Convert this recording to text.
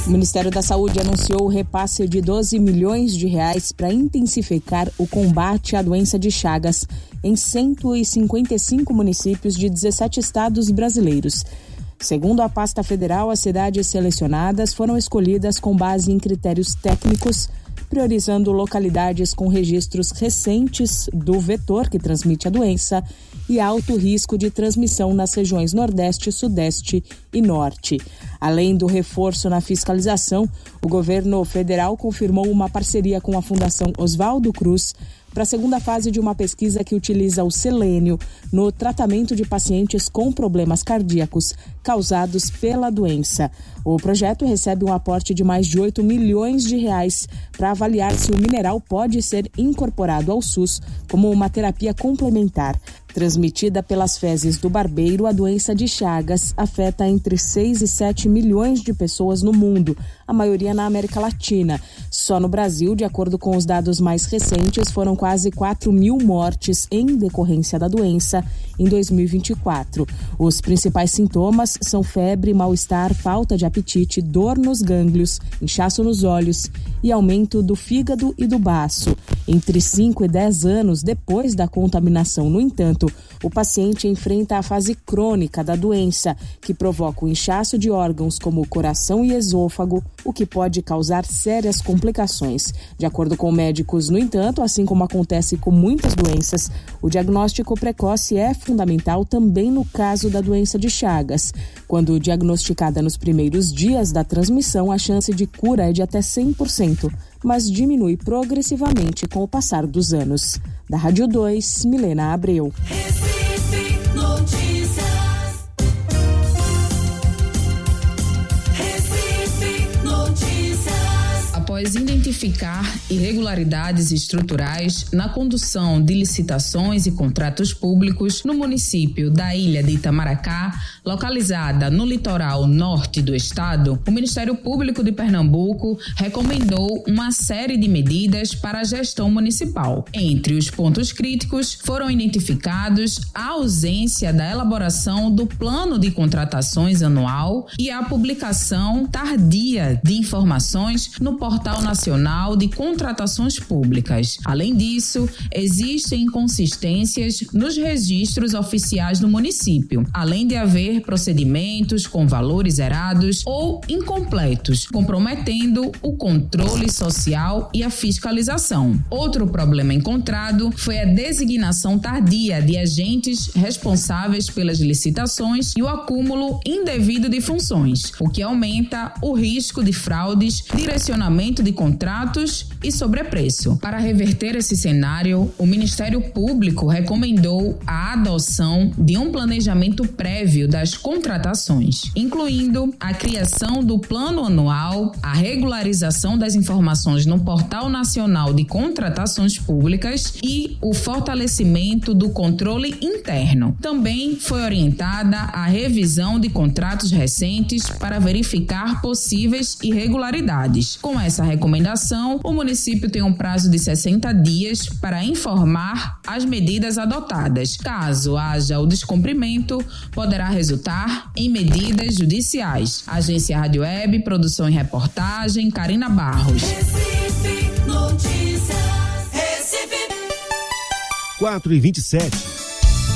O Ministério da Saúde anunciou o repasse de R$12 milhões para intensificar o combate à doença de Chagas em 155 municípios de 17 estados brasileiros. Segundo a pasta federal, as cidades selecionadas foram escolhidas com base em critérios técnicos, priorizando localidades com registros recentes do vetor que transmite a doença e alto risco de transmissão nas regiões Nordeste, Sudeste e Norte. Além do reforço na fiscalização, o governo federal confirmou uma parceria com a Fundação Oswaldo Cruz para a segunda fase de uma pesquisa que utiliza o selênio no tratamento de pacientes com problemas cardíacos causados pela doença. O projeto recebe um aporte de mais de R$8 milhões para avaliar se o mineral pode ser incorporado ao SUS como uma terapia complementar. Transmitida pelas fezes do barbeiro, a doença de Chagas afeta entre 6 e 7 milhões de pessoas no mundo, a maioria na América Latina. Só no Brasil, de acordo com os dados mais recentes, foram quase 4 mil mortes em decorrência da doença em 2024. Os principais sintomas são febre, mal-estar, falta de apetite, dor nos gânglios, inchaço nos olhos e aumento do fígado e do baço. Entre 5 e 10 anos depois da contaminação, no entanto, o paciente enfrenta a fase crônica da doença, que provoca o inchaço de órgãos como o coração e esôfago, o que pode causar sérias complicações. De acordo com médicos, no entanto, assim como acontece com muitas doenças, o diagnóstico precoce é fundamental também no caso da doença de Chagas. Quando diagnosticada nos primeiros dias da transmissão, a chance de cura é de até 100%, mas diminui progressivamente com o passar dos anos. Da Rádio 2, Milena Abreu. Recife Notícias. Recife Notícias. Após identificar irregularidades estruturais na condução de licitações e contratos públicos no município da Ilha de Itamaracá, localizada no litoral norte do estado, o Ministério Público de Pernambuco recomendou uma série de medidas para a gestão municipal. Entre os pontos críticos foram identificados a ausência da elaboração do plano de contratações anual e a publicação tardia de informações no Portal Nacional de Contratações Públicas. Além disso, existem inconsistências nos registros oficiais do município, além de haver procedimentos com valores errados ou incompletos, comprometendo o controle social e a fiscalização. Outro problema encontrado foi a designação tardia de agentes responsáveis pelas licitações e o acúmulo indevido de funções, o que aumenta o risco de fraudes, direcionamento de contratos e sobrepreço. Para reverter esse cenário, o Ministério Público recomendou a adoção de um planejamento prévio das contratações, incluindo a criação do plano anual, a regularização das informações no Portal Nacional de Contratações Públicas e o fortalecimento do controle interno. Também foi orientada a revisão de contratos recentes para verificar possíveis irregularidades. Com essa recomendação, o município tem um prazo de 60 dias para informar as medidas adotadas. Caso haja o descumprimento, poderá resultar em medidas judiciais. Agência Rádio Web, produção e reportagem, Karina Barros. Recife Notícias. Recife. 4h27.